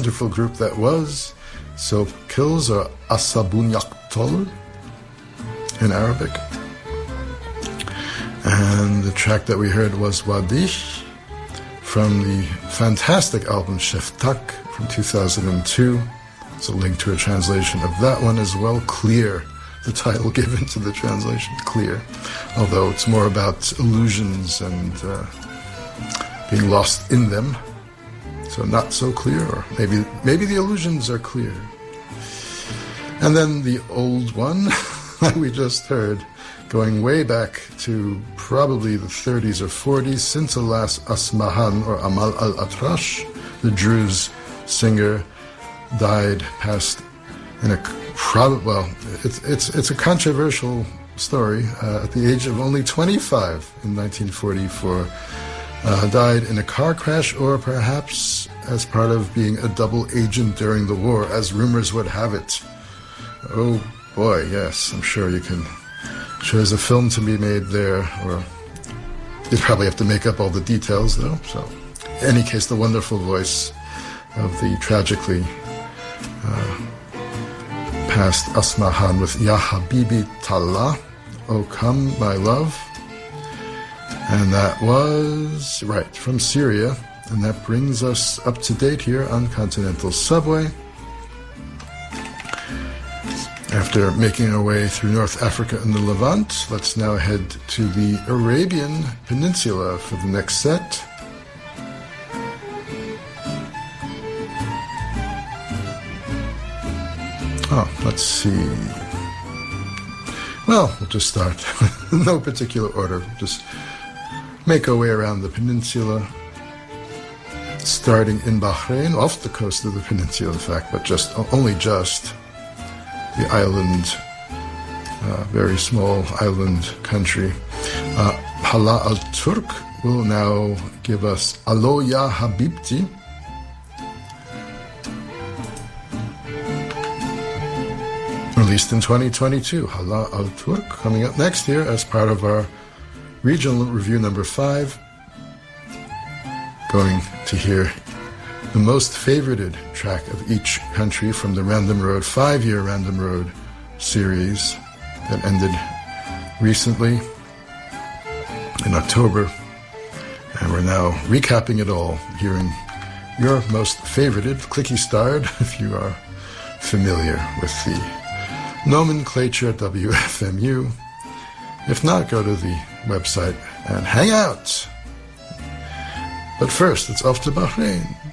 wonderful group that was Soap Kills, or Asabun Yaktol in Arabic. And the track that we heard was Wadish from the fantastic album Sheftak from 2002. There's a link to a translation of that one as well. Clear, the title given to the translation, Clear. Although it's more about illusions and being lost in them. So not so clear, or maybe the illusions are clear. And then the old one that we just heard, going way back to probably the 30s or 40s, Sintalas Asmahan, or Amal al-Atrash, the Druze singer, passed in a it's a controversial story. At the age of only 25 in 1944, died in a car crash, or perhaps as part of being a double agent during the war, as rumors would have it. Oh boy, yes, I'm sure there's a film to be made there, or you'd probably have to make up all the details though. So, in any case, the wonderful voice of the tragically passed Asmahan with Ya Habibi Tallah, Oh Come My Love. And that was, from Syria. And that brings us up to date here on Continental Subway. After making our way through North Africa and the Levant, let's now head to the Arabian Peninsula for the next set. Let's see. Well, we'll just start. No particular order. Just make our way around the peninsula, starting in Bahrain, off the coast of the peninsula, in fact, but only just the island, very small island country. Hala al-Turk will now give us Alo Ya Habibti. Released in 2022, Hala al-Turk, coming up next year as part of our regional review number 5. Going to hear the most favorited track of each country from the Random Road 5-year Random Road series that ended recently in October. And we're now recapping it all, hearing your most favorited, clicky starred, if you are familiar with the nomenclature at WFMU. If not, go to the website and hang out. But first, it's off to Bahrain.